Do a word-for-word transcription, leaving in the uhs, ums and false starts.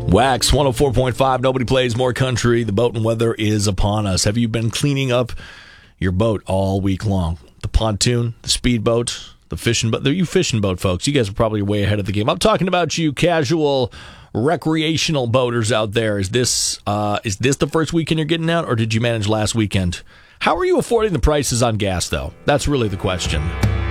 Wax one oh four point five. Nobody plays more country. The boat and weather is upon us. Have you been cleaning up your boat all week long? The pontoon, the speedboat, the fishing boat. You fishing boat folks, you guys are probably way ahead of the game. I'm talking about you casual recreational boaters out there. Is this uh, is this the first weekend you're getting out, or did you manage last weekend? How are you affording the prices on gas, though? That's really the question.